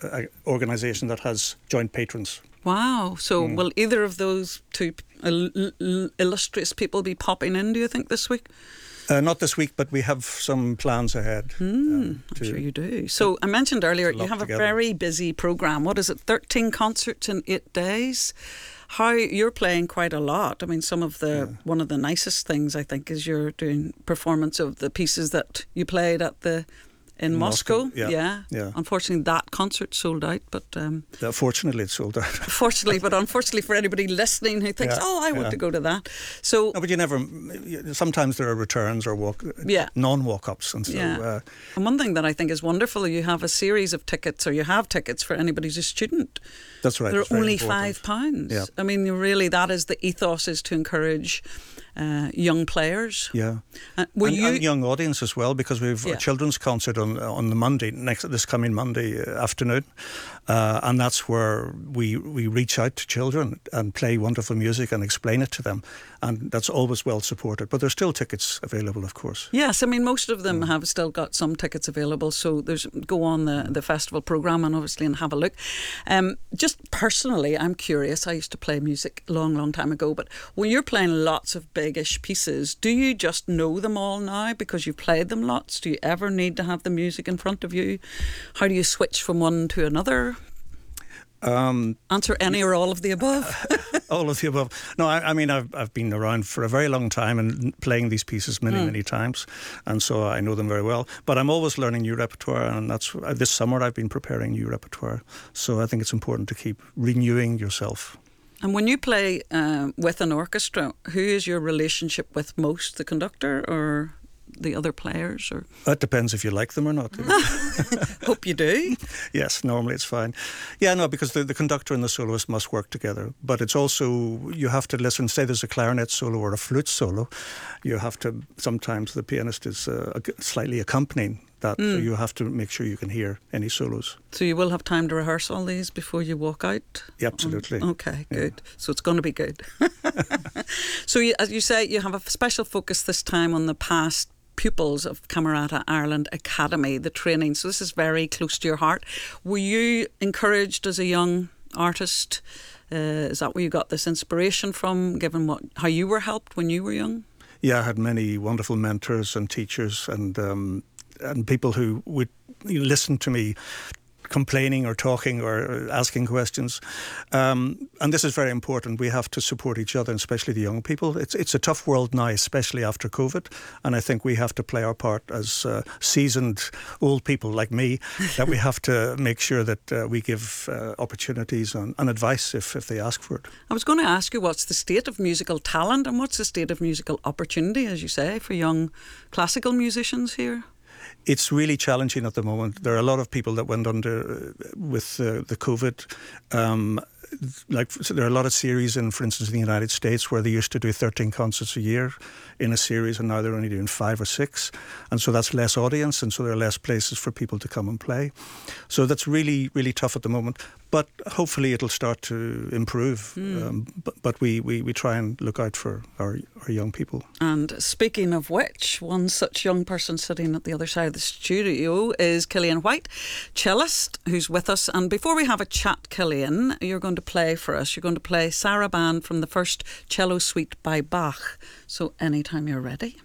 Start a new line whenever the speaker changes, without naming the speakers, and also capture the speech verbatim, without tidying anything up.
an organisation that has joint patrons.
Wow. So
Mm.
will either of those two il- il- illustrious people be popping in, do you think, this week?
Uh, not this week, but we have some plans ahead.
Mm,
um,
I'm
to-
sure you do. So I mentioned earlier
to
you
lock
have
together.
a very busy programme. What is it, thirteen concerts in eight days? How you're playing quite a lot. I mean, some of the
Yeah.
one of the nicest things I think is you're doing performance of the pieces that you played at the in,
In
Moscow.
Moscow, yeah, yeah.
Unfortunately, that concert sold out, but um,
Uh, fortunately, it's sold out.
fortunately, but unfortunately for anybody listening who thinks,
Yeah,
"Oh, I want
yeah.
to go to that." So
No, but you never. Sometimes there are returns or walk,
Yeah.
non-walk-ups, and so
Yeah.
uh,
And one thing that I think is wonderful, you have a series of tickets, or you have tickets for anybody who's a student.
that's right.
They're
it's very
only
important.
five pounds.
Yeah.
I mean, you really, that is the ethos, is to encourage uh, young players.
Yeah,
Uh, were
and,
you?
and young audience as well, because we've
Yeah.
a children's concert on on the Monday next this coming Monday uh, afternoon, uh, and that's where we we reach out to children and play wonderful music and explain it to them, and that's always well supported. But there's still tickets available, of course.
Yes, I mean, most of
Mm.
them have still got some tickets available. So there's go on the, the festival programme and obviously and have a look. Um, just personally, I'm curious. I used to play music a long, long time ago. But when you're playing lots of big-ish pieces, do you just know them all now because you've played them lots? Do you ever need to have the music in front of you? How do you switch from one to another?
Um,
Answer any or all of the above.
all of the above. No, I, I mean, I've I've been around for a very long time and playing these pieces many,
Mm.
many times, and so I know them very well. But I'm always learning new repertoire, and that's uh, this summer I've been preparing new repertoire. So I think it's important to keep renewing yourself.
And when you play uh, with an orchestra, who is your relationship with most? The conductor or the other players? Or
That depends if you like them or not. you know.
hope you do.
Yes, normally it's fine. Yeah, no, because the, the conductor and the soloist must work together. But it's also, you have to listen, say there's a clarinet solo or a flute solo, you have to, sometimes the pianist is uh, slightly accompanying that, so you have to make sure you can hear any solos.
So you will have time to rehearse all these before you walk out?
Yeah, absolutely.
Um, okay, good. So it's going to be good. So you, as you say, you have a special focus this time on the past pupils of Camerata Ireland Academy, the training. So this is very close to your heart. Were you encouraged as a young artist? Uh, is that where you got this inspiration from, given what how you were helped when you were young?
Yeah, I had many wonderful mentors and teachers and um, and people who would listen to me complaining or talking or asking questions. Um, and this is very important. We have to support each other, and especially the young people. It's it's a tough world now, especially after COVID. And I think we have to play our part as uh, seasoned old people like me, that we have to make sure that uh, we give uh, opportunities and, and advice if, if they ask for it.
I was going to ask you, what's the state of musical talent and what's the state of musical opportunity, as you say, for young classical musicians here?
It's really challenging at the moment. There are a lot of people that went under uh, with uh, the COVID. Um, like so there are a lot of series in, for instance, in the United States where they used to do thirteen concerts a year in a series, and now they're only doing five or six. And so that's less audience, and so there are less places for people to come and play. So that's really, really tough at the moment. But hopefully it'll start to improve. Mm. Um, but but we, we, we try and look out for our, our young people.
And speaking of which, one such young person sitting at the other side of the studio is Killian White, cellist, who's with us. And before we have a chat, Killian, you're going to play for us. You're going to play Sarabande from the first cello suite by Bach. So anytime you're ready.